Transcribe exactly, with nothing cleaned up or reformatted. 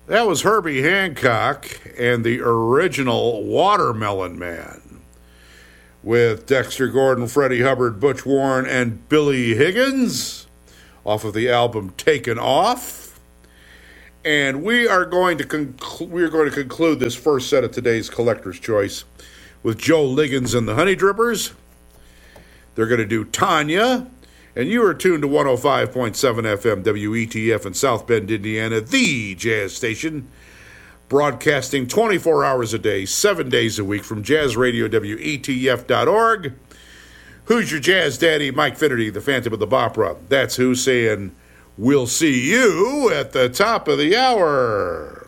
That was Herbie Hancock and the original Watermelon Man with Dexter Gordon, Freddie Hubbard, Butch Warren, and Billy Higgins off of the album Taken Off. And we are going to conclu- we are going to conclude this first set of today's Collector's Choice with Joe Liggins and the Honey Drippers. They're going to do Tanya. And you are tuned to one oh five point seven F M W E T F in South Bend, Indiana, the jazz station, broadcasting twenty-four hours a day, seven days a week from Jazz Radio W E T F dot org. Who's your jazz daddy? Mike Finnerty, the Phantom of the Opera. That's who, saying we'll see you at the top of the hour.